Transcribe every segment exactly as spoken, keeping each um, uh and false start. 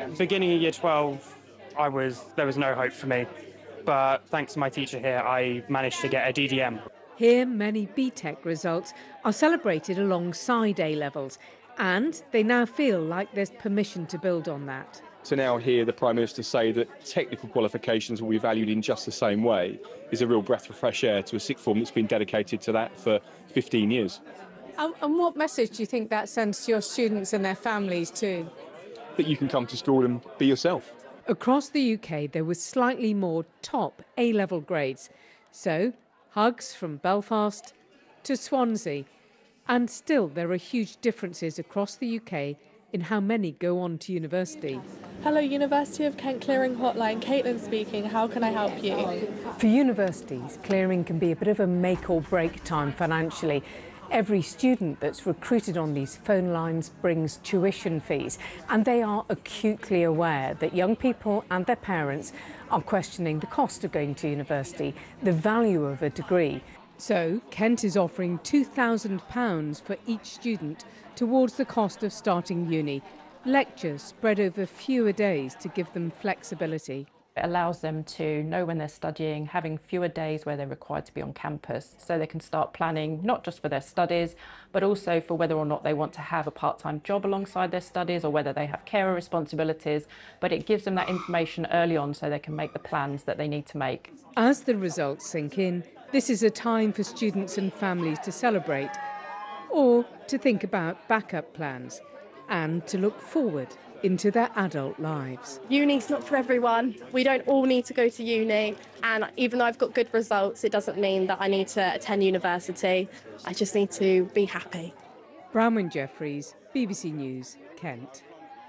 Beginning of year twelve, I was there was no hope for me, but thanks to my teacher here, I managed to get a D D M. Here, many B TEC results are celebrated alongside A-levels, and they now feel like there's permission to build on that. To now hear the Prime Minister say that technical qualifications will be valued in just the same way is a real breath of fresh air to a sixth form that's been dedicated to that for fifteen years. Um, and what message do you think that sends to your students and their families too? That you can come to school and be yourself. Across the U K, there was slightly more top A-level grades. So, hugs from Belfast to Swansea. And still, there are huge differences across the U K in how many go on to university. Hello, University of Kent Clearing Hotline. Caitlin speaking. How can I help you? For universities, clearing can be a bit of a make or break time financially. Every student that's recruited on these phone lines brings tuition fees, and they are acutely aware that young people and their parents are questioning the cost of going to university, the value of a degree. So Kent is offering two thousand pounds for each student towards the cost of starting uni. Lectures spread over fewer days to give them flexibility. It allows them to know when they're studying, having fewer days where they're required to be on campus, so they can start planning not just for their studies, but also for whether or not they want to have a part-time job alongside their studies or whether they have carer responsibilities. But it gives them that information early on so they can make the plans that they need to make. As the results sink in, this is a time for students and families to celebrate, or to think about backup plans, and to look forward into their adult lives. Uni's not for everyone. We don't all need to go to uni, and even though I've got good results, it doesn't mean that I need to attend university. I just need to be happy. Bronwyn Jeffries, B B C News, Kent.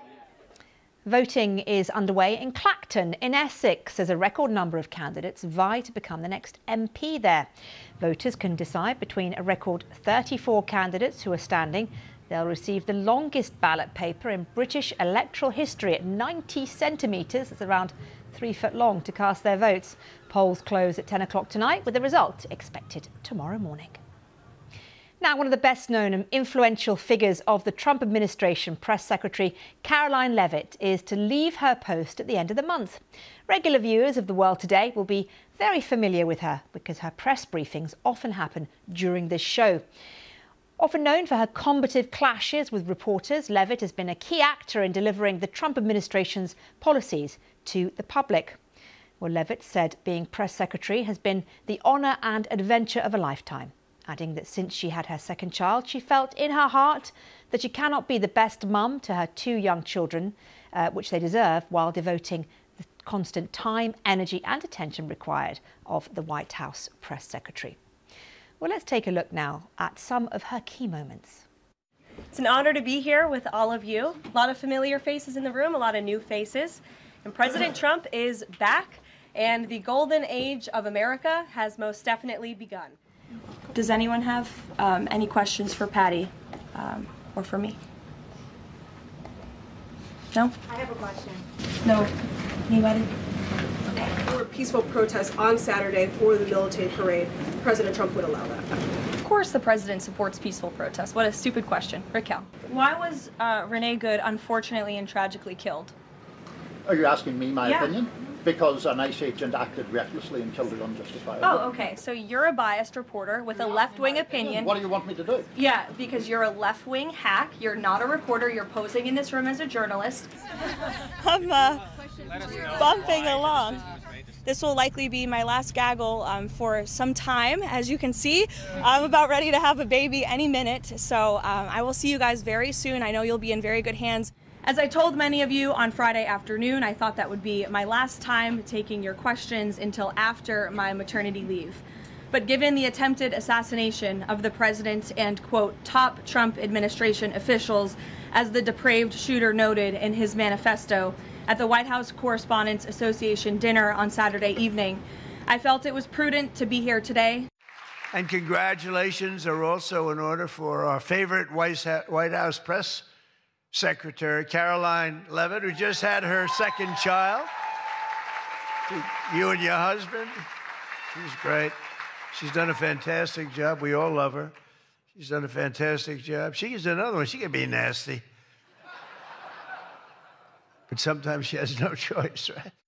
Voting is underway in Clacton in Essex as a record number of candidates vie to become the next M P there. Voters can decide between a record thirty-four candidates who are standing. They'll receive the longest ballot paper in British electoral history at ninety centimetres, that's around three foot long, to cast their votes. Polls close at ten o'clock tonight with the result expected tomorrow morning. Now, one of the best known and influential figures of the Trump administration, Press Secretary Karoline Leavitt, is to leave her post at the end of the month. Regular viewers of The World Today will be very familiar with her because her press briefings often happen during this show. Often known for her combative clashes with reporters, Leavitt has been a key actor in delivering the Trump administration's policies to the public. Well, Leavitt said being press secretary has been the honour and adventure of a lifetime, adding that since she had her second child, she felt in her heart that she cannot be the best mum to her two young children, uh, which they deserve, while devoting the constant time, energy and attention required of the White House press secretary. Well, let's take a look now at some of her key moments. It's an honor to be here with all of you. A lot of familiar faces in the room, a lot of new faces. And President Trump is back, and the golden age of America has most definitely begun. Does anyone have um, any questions for Patty um, or for me? No? I have a question. No? Anybody? There were peaceful protests on Saturday for the militant parade. President Trump would allow that. Of course the president supports peaceful protests. What a stupid question. Raquel. Why was uh, Renee Good unfortunately and tragically killed? Are you asking me my Yeah. opinion? Because an ICE agent acted recklessly and killed her unjustifiably. Oh, okay. So you're a biased reporter with a left-wing opinion. What do you want me to do? Yeah, because you're a left-wing hack. You're not a reporter. You're posing in this room as a journalist. I'm uh, bumping along. This will likely be my last gaggle um, for some time. As you can see, I'm about ready to have a baby any minute. So um, I will see you guys very soon. I know you'll be in very good hands. As I told many of you on Friday afternoon, I thought that would be my last time taking your questions until after my maternity leave. But given the attempted assassination of the president and, quote, top Trump administration officials, as the depraved shooter noted in his manifesto at the White House Correspondents Association dinner on Saturday evening, I felt it was prudent to be here today. And congratulations are also in order for our favorite White House press secretary, Karoline Leavitt, who just had her second child. You and your husband. She's great. She's done a fantastic job. We all love her. She's done a fantastic job. She can do another one. She can be nasty. but sometimes she has no choice, right?